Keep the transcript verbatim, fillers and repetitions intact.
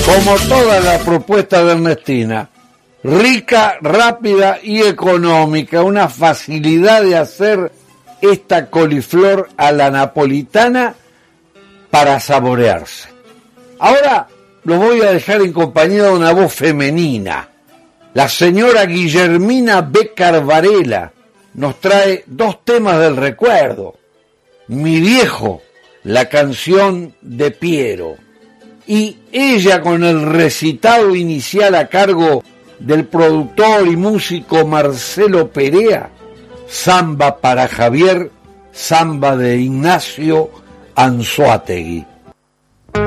Como toda la propuesta de Ernestina, rica, rápida y económica, una facilidad de hacer esta coliflor a la napolitana para saborearse. Ahora los voy a dejar en compañía de una voz femenina. La señora Guillermina Béccar Varela nos trae dos temas del recuerdo. Mi viejo, la canción de Piero. Y ella con el recitado inicial a cargo del productor y músico Marcelo Perea, Samba para Javier, samba de Ignacio Anzoátegui.